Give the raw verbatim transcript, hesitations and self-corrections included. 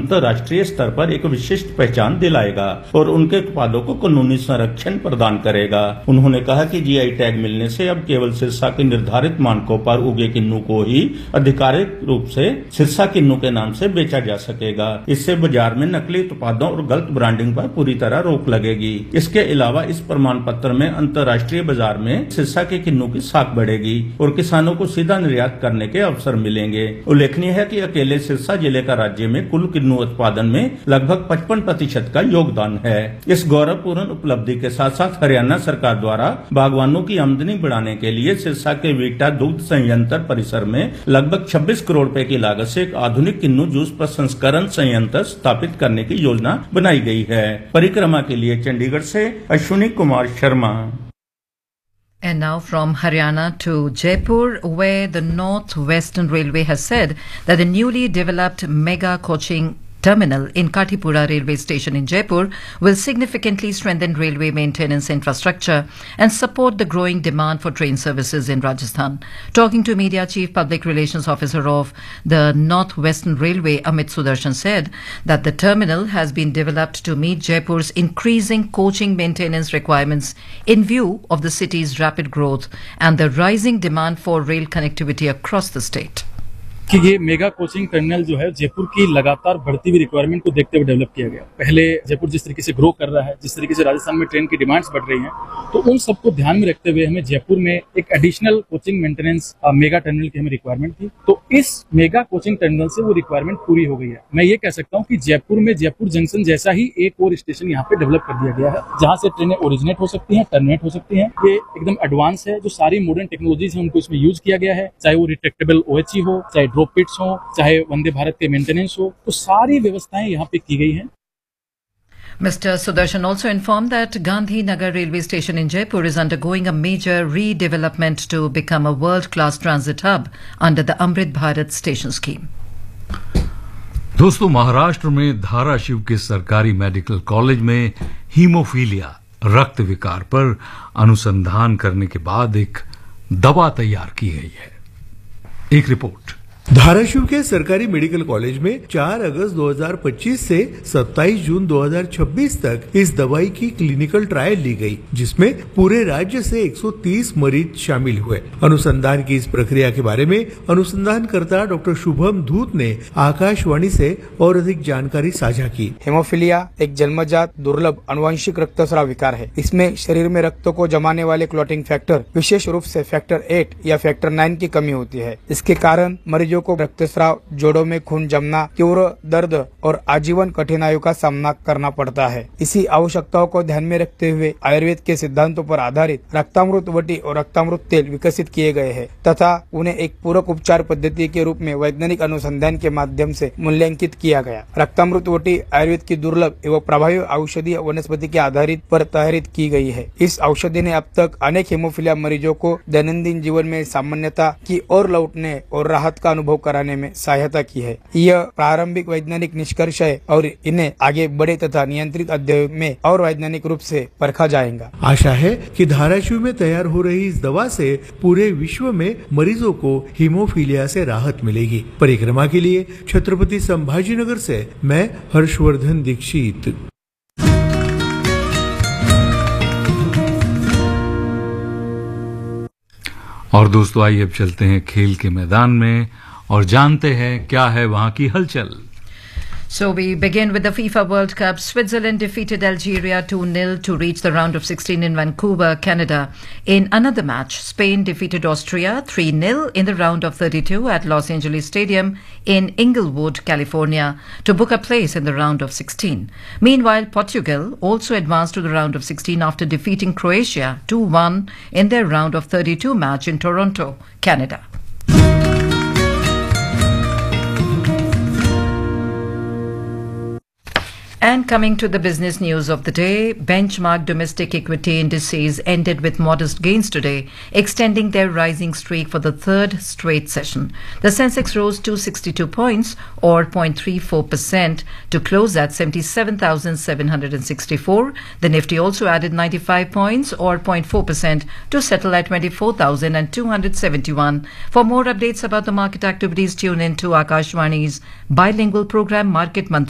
अंतर्राष्ट्रीय स्तर पर एक विशिष्ट पहचान दिलाएगा और उनके उत्पादों को कानूनी संरक्षण प्रदान करेगा। उन्होंने कहा कि जीआई टैग मिलने से अब केवल सिरसा के निर्धारित मानकों पर उगे किन्नू को ही आधिकारिक रूप से सिरसा किन्नू के नाम से बेचा जा सकेगा। इससे बाजार में नकली उत्पादों और गलत ब्रांडिंग पर पूरी तरह रोक लगेगी। इसके अलावा इस प्रमाण पत्र में अंतर्राष्ट्रीय बाजार में सिरसा के किन्नू की साख बढ़ेगी और किसानों को सीधा निर्यात करने के अवसर मिलेंगे। उल्लेखनीय है कि अकेले सिरसा जिले का राज्य में कुल किन्नू उत्पादन में लगभग पचपन प्रतिशत का योगदान है। इस गौरवपूर्ण उपलब्धि के साथ साथ हरियाणा सरकार द्वारा बागवानों की आमदनी बढ़ाने के लिए सिरसा के वीटा दुग्ध संयंत्र परिसर में लगभग छब्बीस करोड़ रुपए की लागत से एक आधुनिक किन्नू जूस प्रसंस्करण संयंत्र स्थापित करने की योजना बनाई गई है। परिक्रमा के लिए चंडीगढ़ से Ashwini Kumar Sharma. And now from Haryana to Jaipur, where the North Western Railway has said that the newly developed mega coaching terminal in Katipura railway station in Jaipur will significantly strengthen railway maintenance infrastructure and support the growing demand for train services in Rajasthan. Talking to media, Chief Public Relations Officer of the North Western Railway, Amit Sudarshan, said that the terminal has been developed to meet Jaipur's increasing coaching maintenance requirements in view of the city's rapid growth and the rising demand for rail connectivity across the state. कि ये mega coaching terminal जो है जयपुर की लगातार बढ़ती हुई requirement को देखते हुए डेवलप किया गया। पहले जयपुर जिस तरीके से ग्रो कर रहा है, जिस तरीके से राजस्थान में ट्रेन की डिमांड्स बढ़ रही हैं, तो उन सबको ध्यान में रखते हुए हमें जयपुर में एक additional coaching maintenance mega terminal की हमें रिक्वायरमेंट थी। तो इस मेगा कोचिंग टर्मिनल से वो रिक्वायरमेंट पूरी हो गई है। मैं ये कह सकता हूँ कि जयपुर में जयपुर जंक्शन जैसा ही एक और स्टेशन यहाँ पे डेवलप कर दिया गया है, जहाँ से ट्रेनें ओरिजिनेट हो सकती हैं, टर्मिनेट हो सकती हैं। ये एकदम एडवांस है। जो सारी मॉडर्न टेक्नोलॉजीज है उनको इसमें यूज किया गया है, चाहे वो रिट्रैक्टेबल ओएचई हो, चाहे ड्रॉप पिट्स हो, चाहे वंदे भारत के मेंटेनेंस हो, तो सारी व्यवस्थाएं यहाँ पे की गई हैं। Mister Sudarshan also informed that Gandhi Nagar railway station in Jaipur is undergoing a major redevelopment to become a world-class transit hub under the Amrit Bharat station scheme. दोस्तों, महाराष्ट्र में धाराशिव के सरकारी मेडिकल कॉलेज में हीमोफीलिया रक्त विकार पर अनुसंधान करने के बाद एक दवा तैयार की गई है। एक रिपोर्ट। धाराशिव के सरकारी मेडिकल कॉलेज में चार अगस्त दो हज़ार पच्चीस से सत्ताईस जून दो हज़ार छब्बीस तक इस दवाई की क्लिनिकल ट्रायल ली गई, जिसमें पूरे राज्य से एक सौ तीस मरीज शामिल हुए। अनुसंधान की इस प्रक्रिया के बारे में अनुसंधानकर्ता डॉक्टर शुभम धूत ने आकाशवाणी से और अधिक जानकारी साझा की। हेमोफीलिया एक जन्मजात दुर्लभ अनुवांशिक रक्तस्राव विकार है। इसमें शरीर में रक्त को जमाने वाले क्लॉटिंग फैक्टर, विशेष रूप से फैक्टर एट या फैक्टर नाइन की कमी होती है। इसके कारण मरीजों को रक्तस्राव, जोड़ों में खून जमना, तीव्र दर्द और आजीवन कठिनाइयों का सामना करना पड़ता है। इसी आवश्यकताओं को ध्यान में रखते हुए आयुर्वेद के सिद्धांतों पर आधारित रक्तामृत वटी और रक्तामृत तेल विकसित किए गए हैं तथा उन्हें एक पूरक उपचार पद्धति के रूप में वैज्ञानिक अनुसंधान के माध्यम से मूल्यांकित किया गया। रक्तामृत वटी आयुर्वेद की दुर्लभ एवं प्रभावी औषधीय वनस्पति के आधारित पर तैयारित की गई है। इस औषधि ने अब तक अनेक हेमोफीलिया मरीजों को दैनंदिन जीवन में सामान्यता की ओर लौटने और राहत का अनुभव कराने में सहायता की है। यह प्रारंभिक वैज्ञानिक निष्कर्ष है और इन्हें आगे बड़े तथा नियंत्रित अध्ययन में और वैज्ञानिक रूप से परखा जाएगा। आशा है कि धाराशिव में तैयार हो रही इस दवा से पूरे विश्व में मरीजों को हीमोफीलिया से राहत मिलेगी। परिक्रमा के लिए छत्रपति संभाजीनगर से मैं हर्षवर्धन दीक्षित। और दोस्तों, आइए अब चलते हैं खेल के मैदान में और जानते हैं क्या है वहां की हलचल। So we begin with the FIFA World Cup. Switzerland defeated Algeria two nil to reach the round of sixteen in Vancouver, Canada. In another match, Spain defeated Austria three nil in the round of thirty-two at Los Angeles Stadium in Inglewood, California, to book a place in the round of sixteen. Meanwhile, Portugal also advanced to the round of sixteen after defeating Croatia two one in their round of thirty-two match in Toronto, Canada. And coming to the business news of the day, benchmark domestic equity indices ended with modest gains today, extending their rising streak for the third straight session. The Sensex rose two hundred sixty-two points or zero point three four percent to close at seventy-seven thousand seven hundred sixty-four. The Nifty also added ninety-five points or zero point four percent to settle at twenty-four thousand two hundred seventy-one. For more updates about the market activities, tune in to Akashvani's bilingual program Market Mantra.